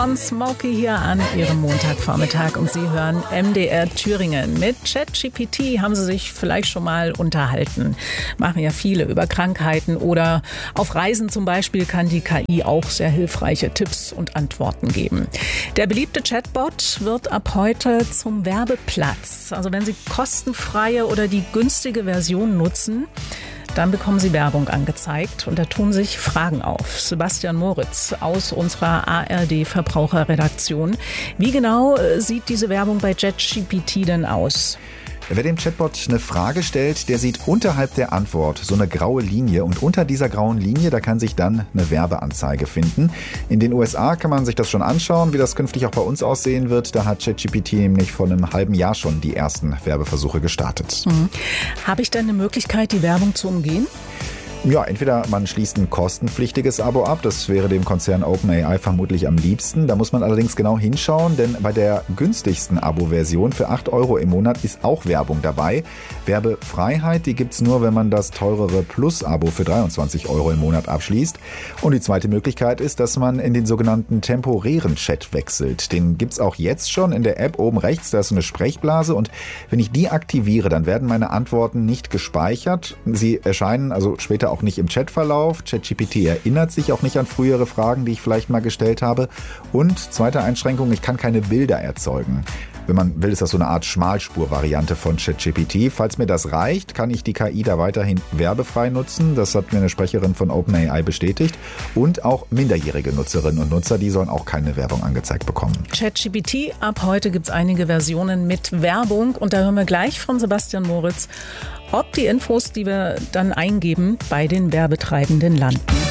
Von Smokey hier an Ihrem Montagvormittag und Sie hören MDR Thüringen. Mit ChatGPT haben Sie sich vielleicht schon mal unterhalten. Machen ja viele über Krankheiten oder auf Reisen zum Beispiel kann die KI auch sehr hilfreiche Tipps und Antworten geben. Der beliebte Chatbot wird ab heute zum Werbeplatz. Also wenn Sie kostenfreie oder die günstige Version nutzen, dann bekommen Sie Werbung angezeigt und da tun sich Fragen auf. Sebastian Moritz aus unserer ARD-Verbraucherredaktion. Wie genau sieht diese Werbung bei ChatGPT denn aus? Wer dem Chatbot eine Frage stellt, der sieht unterhalb der Antwort so eine graue Linie und unter dieser grauen Linie, da kann sich dann eine Werbeanzeige finden. In den USA kann man sich das schon anschauen, wie das künftig auch bei uns aussehen wird. Da hat ChatGPT nämlich vor einem halben Jahr schon die ersten Werbeversuche gestartet. Habe ich denn eine Möglichkeit, die Werbung zu umgehen? Ja, entweder man schließt ein kostenpflichtiges Abo ab, das wäre dem Konzern OpenAI vermutlich am liebsten. Da muss man allerdings genau hinschauen, denn bei der günstigsten Abo-Version für 8 € im Monat ist auch Werbung dabei. Werbefreiheit, die gibt's nur, wenn man das teurere Plus-Abo für 23 € im Monat abschließt. Und die zweite Möglichkeit ist, dass man in den sogenannten temporären Chat wechselt. Den gibt's auch jetzt schon in der App oben rechts, da ist so eine Sprechblase und wenn ich die aktiviere, dann werden meine Antworten nicht gespeichert. Sie erscheinen also später auch nicht im Chatverlauf. ChatGPT erinnert sich auch nicht an frühere Fragen, die ich vielleicht mal gestellt habe. Und zweite Einschränkung, ich kann keine Bilder erzeugen. Wenn man will, ist das so eine Art Schmalspur-Variante von ChatGPT. Falls mir das reicht, kann ich die KI da weiterhin werbefrei nutzen. Das hat mir eine Sprecherin von OpenAI bestätigt. Und auch minderjährige Nutzerinnen und Nutzer, die sollen auch keine Werbung angezeigt bekommen. ChatGPT, ab heute gibt es einige Versionen mit Werbung. Und da hören wir gleich von Sebastian Moritz, ob die Infos, die wir dann eingeben, bei den Werbetreibenden landen.